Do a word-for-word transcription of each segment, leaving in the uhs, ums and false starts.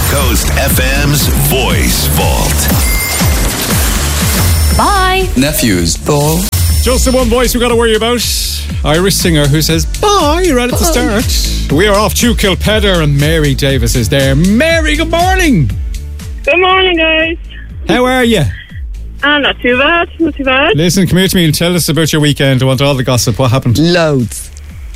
Coast F M's Voice Vault. Bye. Nephews. Ball. Just the one voice we got to worry about. Irish singer who says bye right at the start. We are off to Kilpedder and Mary Davis is there. Mary, good morning. Good morning, guys. How are you? Ah, not too bad, not too bad. Listen, come here to me and tell us about your weekend. I want all the gossip. What happened? Loads.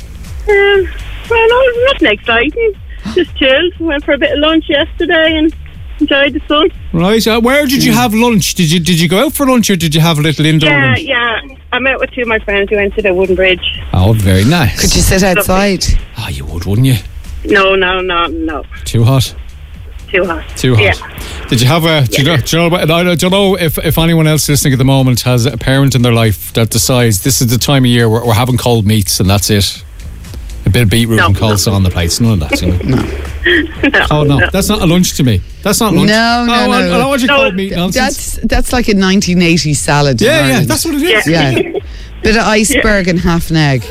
Um, well, no, nothing exciting. Just chilled. Went for a bit of lunch yesterday and enjoyed the sun. Right. Uh, where did you have lunch? Did you did you go out for lunch or did you have a little indoor Yeah, lunch? yeah. I met with two of my friends who went to the Wooden Bridge. Oh, very nice. Could you sit outside? Oh, you would, wouldn't you? No, no, no, no. Too hot. Too hot. Too hot. Yeah. Did you have a? Do you know? Do you know, I don't know if, if anyone else listening at the moment has a parent in their life that decides this is the time of year where we're having cold meats and that's it. A bit of beetroot No, and coleslaw no. on the plates. None of that. You know? no. Oh no, that's not a lunch to me. That's not lunch. No, no, oh, no. I, I don't want you No, cold meat nonsense. That's that's like a nineteen eighties salad. in Yeah, yeah, Ireland. that's what it is. Yeah. Bit of iceberg and half an egg.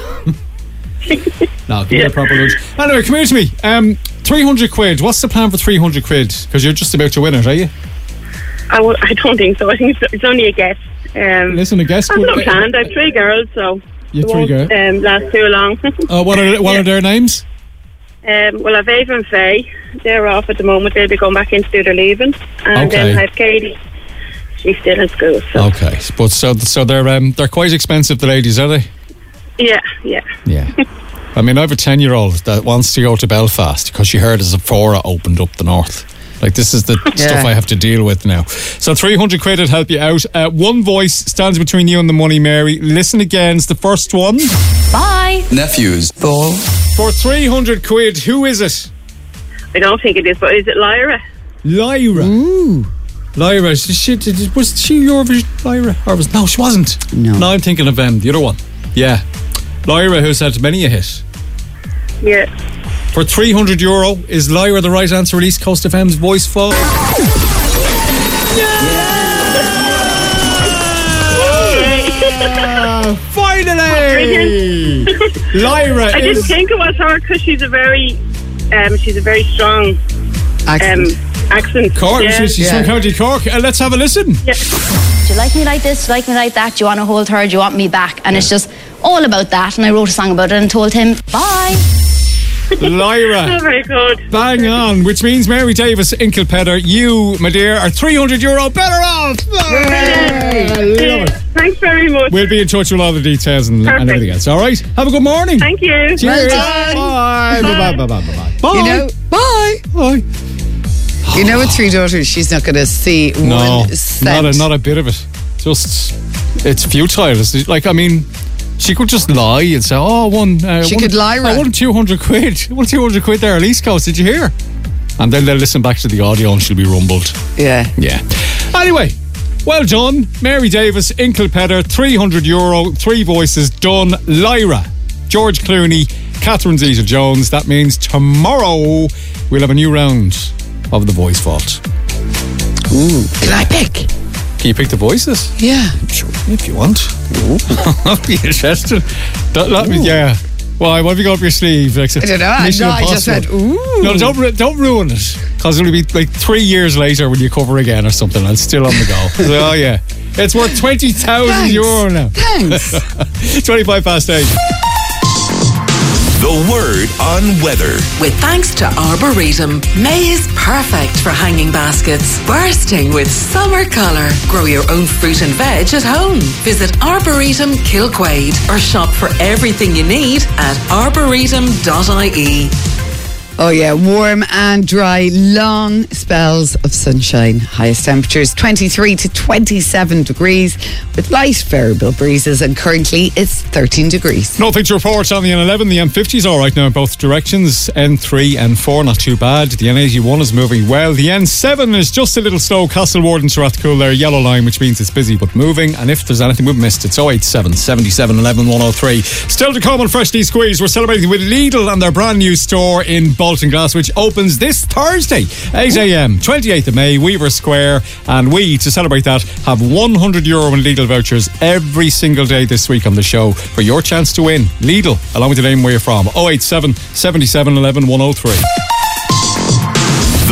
No, give me a proper lunch. Anyway, come here to me. Um, three hundred quid. What's the plan for three hundred quid? Because you're just about to win it, are you? I, w- I don't think so. I think it's, it's only a guess. Um, Listen, a guess. I've no planned. I have three girls, so You it three won't girls. um, last too long. Uh, what are what are their names? Um, well, I've Ava and Faye. They're off at the moment. They'll be going back in to do their leaving. And Okay. then I have Katie. She's still in school. So. Okay, but so so they're um, they're quite expensive, the ladies, are they? Yeah, yeah. Yeah. I mean, I have a ten-year-old that wants to go to Belfast because she heard a Sephora opened up the north. Like, this is the Yeah. stuff I have to deal with now. So three hundred quid would help you out. Uh, one voice stands between you and the money, Mary. Listen again, it's the first one. Bye. Nephews. Ball. For three hundred quid, who is it? I don't think it is, but is it Lyra? Lyra. Ooh. Lyra, is she, did, was she Eurovision Lyra? Or was, no, she wasn't. No. No, I'm thinking of um, the other one. Yeah. Lyra, who's had many a hit. Yeah. For three hundred euro, is Lyra the right answer? East Coast F M's Voice Vault. Yeah! Finally! Lyra I didn't is... think it was her because she's a very, um, she's a very strong um, Accent. accent. Cork, Yeah. she's Yeah. from County Cork. Uh, let's have a listen. Yeah. Do you like me like this? Do you like me like that? Do you want to hold her? Do you want me back? And it's just all about that. And I wrote a song about it and told him, bye. Lyra. Oh, very good. Bang on, which means Mary Davis in Kilpedder, you, my dear, are three hundred euro better off. I love it. Thanks very much. We'll be in touch with all the details and, and Perfect. everything else. All right. Have a good morning. Thank you. Cheers. Well Bye. done. Bye. Bye. Bye. Bye. Bye. Bye. You know, bye. Bye. You know, with three daughters, she's not going to see No, one cent. not a, not a bit of it. Just, it's futile. It's like, I mean, she could just lie and say, "Oh, I won." Uh, She won, could lie, I right? won two hundred quid. I won two hundred quid there at East Coast. Did you hear? And then they'll listen back to the audio and she'll be rumbled. Yeah. Yeah. Anyway, well done, Mary Davis in Kilpedder. Three hundred euro, three voices done. Lyra, George Clooney, Catherine Zeta-Jones. That means tomorrow we'll have a new round of the Voice Vault. Ooh. Can I pick? Can you pick the voices? Yeah. Sure, if you want. I'll be interested. That, that means, yeah. Why? What have you got up your sleeve? Like, I don't know. I, Mission no, I just Impossible. went, ooh. No, don't ru- don't ruin it, because it'll be like three years later when you cover again or something, and it's still on the go. So, oh yeah, it's worth twenty thousand euro now. Thanks. Twenty-five past eight. The word on weather. With thanks to Arboretum, May is perfect for hanging baskets, bursting with summer colour. Grow your own fruit and veg at home. Visit Arboretum Kilquade or shop for everything you need at arboretum dot I E. Oh yeah, warm and dry, long spells of sunshine. Highest temperatures twenty-three to twenty-seven degrees with light variable breezes, and currently it's thirteen degrees. Nothing to report on the N eleven. The M fifty is all right now in both directions. N three and four, not too bad. The N eighty-one is moving well. The N seven is just a little slow. Castlewarden and Strathcoole there, yellow line, which means it's busy but moving. And if there's anything we've missed, it's oh eight seven, seventy-seven, eleven, one oh three. Still to come on Freshly Squeezed. We're celebrating with Lidl and their brand new store in Bolton Glass, which opens this Thursday, eight a.m, twenty-eighth of May, Weaver Square. And we, to celebrate that, have one hundred euro in Lidl vouchers every single day this week on the show for your chance to win. Lidl, along with the name where you're from. oh eight seven, seventy-seven, eleven, one oh three. The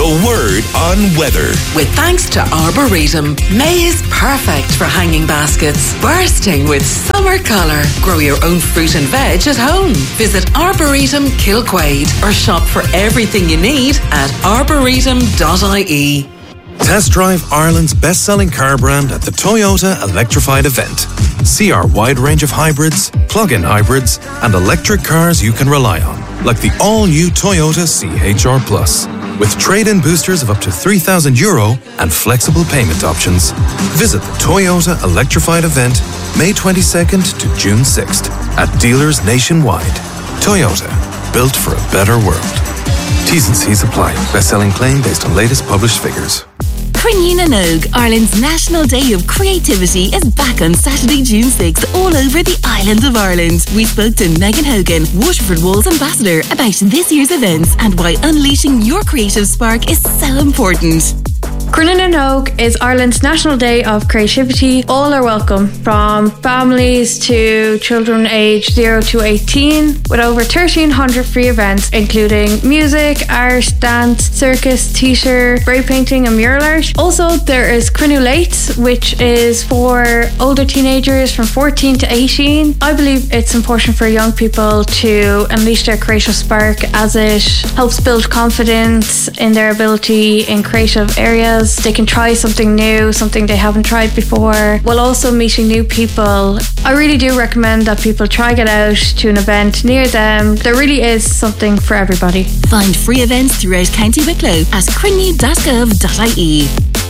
The Word on Weather. With thanks to Arboretum, May is perfect for hanging baskets, bursting with summer colour. Grow your own fruit and veg at home. Visit Arboretum Kilquade or shop for everything you need at arboretum dot I E. Test drive Ireland's best-selling car brand at the Toyota Electrified event. See our wide range of hybrids, plug-in hybrids, and electric cars you can rely on, like the all-new Toyota C H R Plus, with trade-in boosters of up to three thousand euro and flexible payment options. Visit the Toyota Electrified event May twenty-second to June sixth at dealers nationwide. Toyota, built for a better world. T's and C's apply. Best-selling claim based on latest published figures. Crineen and Og, Ireland's National Day of Creativity, is back on Saturday, June sixth, all over the island of Ireland. We spoke to Megan Hogan, Waterford Walls Ambassador, about this year's events and why unleashing your creative spark is so important. Crineen and Og is Ireland's National Day of Creativity. All are welcome, from families to children aged zero to eighteen, with over thirteen hundred free events, including music, art, dance, circus, theatre, spray painting and mural art. Also, there is Crinulate, which is for older teenagers from fourteen to eighteen. I believe it's important for young people to unleash their creative spark, as it helps build confidence in their ability in creative areas. They can try something new, something they haven't tried before, while also meeting new people. I really do recommend that people try get out to an event near them. There really is something for everybody. Find free events throughout County Wicklow at crinny dot gov dot I E.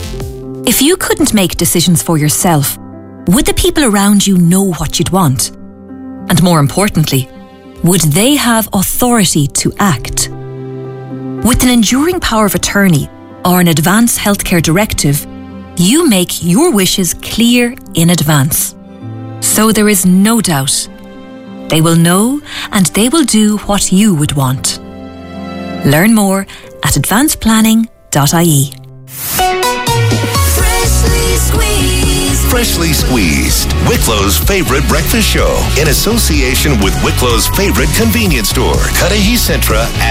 If you couldn't make decisions for yourself, would the people around you know what you'd want? And more importantly, would they have authority to act? With an enduring power of attorney or an advance healthcare directive, you make your wishes clear in advance. So there is no doubt. They will know and they will do what you would want. Learn more at advance planning dot I E. Freshly squeezed. Freshly Squeezed, Wicklow's favorite breakfast show, in association with Wicklow's favorite convenience store, Cudahy Centra.